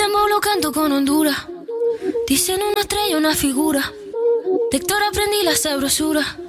dembow lo canto con Honduras. Dicen una estrella, una figura. De Héctor aprendí la sabrosura.